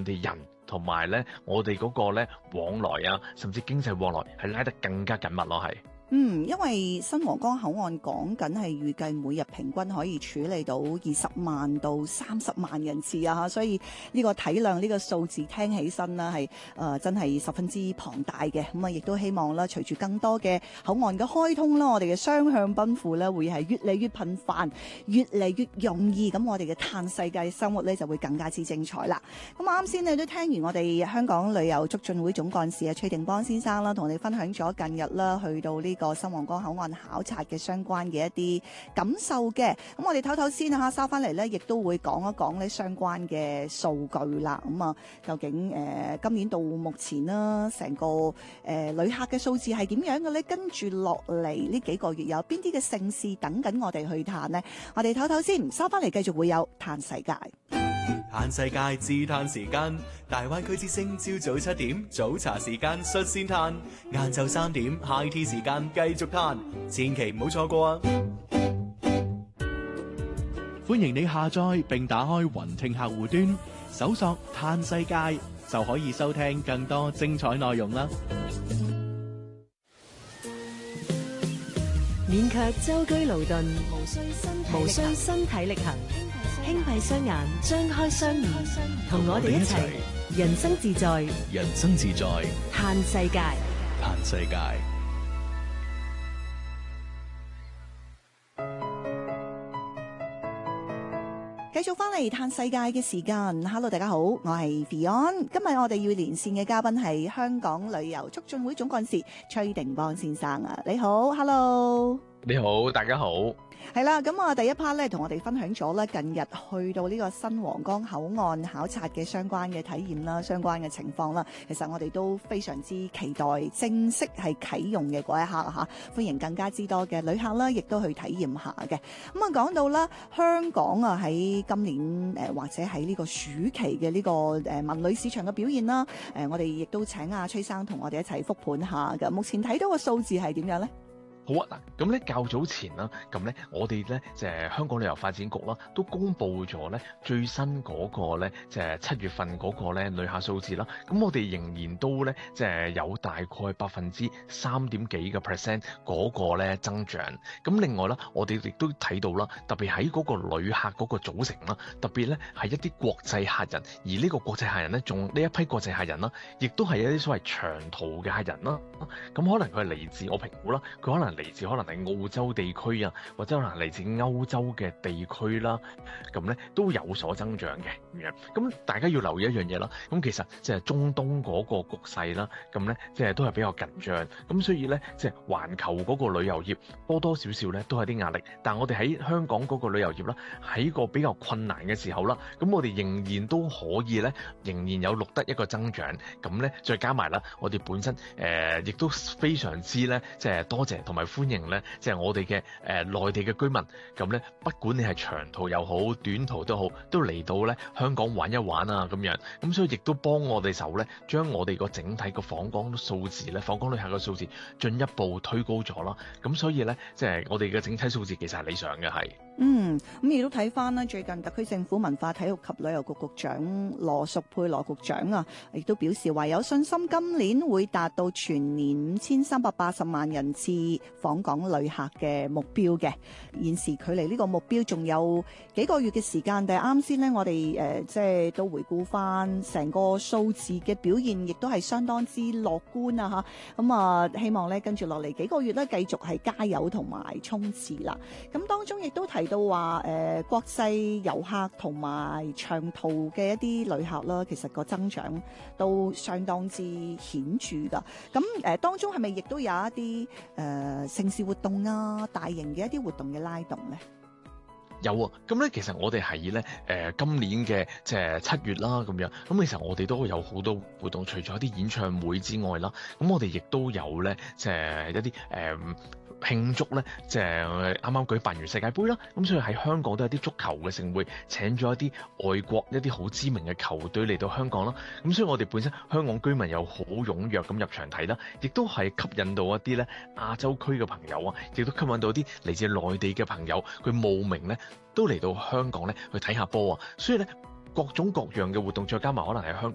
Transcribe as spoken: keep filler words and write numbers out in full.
哋人同埋咧我哋嗰個咧往來啊，甚至經濟往來係拉得更加緊密咯，係。 嗯，因為新皇崗口岸講緊係預計每日平均可以處理到二十萬到三十萬人次啊，所以呢個體量呢個數字聽起身啦係誒真係十分之龐大嘅。咁啊，亦都希望啦，隨住更多嘅口岸嘅開通啦，我哋嘅雙向奔赴咧會係越嚟越頻繁，越嚟越容易。咁我哋嘅嘆世界生活咧就會更加之精彩啦。咁啱先你都聽完我哋香港旅遊促進會總幹事啊崔定邦先生啦，同我哋分享咗近日啦去到呢個新皇崗口岸考察嘅相關嘅一啲感受嘅。咁我哋唞唞先嚇，收翻嚟咧，亦都會講一講呢相關嘅數據啦。咁啊，究竟誒、呃、今年到目前啦，成個誒、呃、旅客嘅數字係點樣嘅咧？跟住落嚟呢幾個月有邊啲嘅盛事等緊我哋去嘆呢？我哋唞唞先，收翻嚟繼續會有嘆世界。 嘆世界自嘆時間，大灣區之聲朝早七點早茶時間率先嘆，晏晝三點 high tea 時間繼續嘆，千祈唔好錯過啊！歡迎你下載並打開雲聽客戶端，搜索嘆世界就可以收聽更多精彩內容啦！ 免卻舟車勞頓，無需身無需身體力行。輕閉雙眼，張開雙耳，同我哋一齊人生自在， 人生自在， 嘆世界， 嘆世界。 繼續翻嚟嘆世界嘅時間 ，Hello 大家好，我係 Beyond。今日我哋要連線嘅嘉賓係香港旅遊促進會總幹事崔定邦先生啊，你好 ，Hello。 你好，大家好。 係啦，咁啊，第一 part 咧，同我哋分享咗咧近日去到呢個新皇崗口岸考察嘅相關嘅體驗啦，相關嘅情況啦。其實我哋都非常之期待正式係啟用嘅嗰一刻嚇，歡迎更加之多嘅旅客啦，亦都去體驗下嘅。咁啊，講到啦，香港啊喺今年誒或者喺呢個暑期嘅呢個誒文旅市場嘅表現啦，誒我哋亦都請阿崔生同我哋一齊復盤下嘅。目前睇到個數字係點樣咧？ 好啊，嗱，咁咧較早前啦，咁咧我哋咧就係香港旅遊發展局啦，都公布咗咧最新嗰個咧就係七月份嗰個咧旅客數字啦。咁我哋仍然都咧即係有大概百分之三點幾嘅 percent 嗰個咧增長。咁另外啦，我哋亦都睇到啦，特別喺嗰個旅客嗰個組成啦，特別咧係一啲國際客人，而呢個國際客人咧，仲呢一批國際客人啦，亦都係一啲所謂長途嘅客人啦。咁可能佢係嚟自我評估啦，佢可能嚟自可能係澳洲地區啊，或者可能嚟自歐洲嘅地區啦，咁咧都有所增長嘅咁樣。咁大家要留意一樣嘢啦。咁其實即係中東嗰個局勢啦，咁咧即係都係比較緊張。咁所以咧，即係環球嗰個旅遊業多多少少咧都係啲壓力。但係我哋喺香港嗰個旅遊業啦，喺個比較困難嘅時候啦，咁我哋仍然都可以咧，仍然有錄得一個增長。咁咧再加埋啦，我哋本身誒、呃、亦都非常之咧，即係多謝同埋歡迎咧，即係我哋嘅誒內地嘅居民，咁咧不管你係長途又好，短途都好，都嚟到咧香港玩一玩啊咁樣，咁所以亦都幫我哋手咧，將我哋個整體個訪港數字咧，訪港旅客嘅數字進一步推高咗啦。咁所以咧，即係我哋嘅整體數字其實係理想嘅，係。 嗯，咁亦都睇翻啦，最近特區政府文化體育及旅遊局局長羅淑佩羅局長啊，亦都表示話有信心今年會達到全年五千三百八十萬人次訪港旅客嘅目標嘅。現時距離呢個目標仲有幾個月嘅時間，但係啱先呢，我哋誒、呃、即係都回顧翻成個數字嘅表現，亦都係相當之樂觀啊！嚇，咁啊，希望咧跟住落嚟幾個月咧，繼續係加油同埋衝刺啦。咁當中亦都提到話誒、呃、國際遊客同埋長途嘅一啲旅客啦，其實個增長都相當之顯著㗎。咁誒、呃、當中係咪亦都有一啲誒、呃、盛事活動啊、大型嘅一啲活動嘅拉動咧？ 有啊，咁咧其實我哋係咧誒今年嘅即係七月啦咁樣，咁其實我哋都有好多活動，除咗一啲演唱會之外啦，咁我哋亦都有咧即係一啲誒、呃慶祝咧，即係啱啱舉辦完世界盃啦，咁所以喺香港都有啲足球嘅盛會，請咗一啲外國一啲好知名嘅球隊嚟到香港啦。咁所以我哋本身香港居民又好踴躍咁入場睇啦，亦都係吸引到一啲咧亞洲區嘅朋友啊，亦都吸引到啲嚟自內地嘅朋友，佢慕名咧都嚟到香港咧去睇下波啊。所以咧各種各樣嘅活動，再加埋可能係香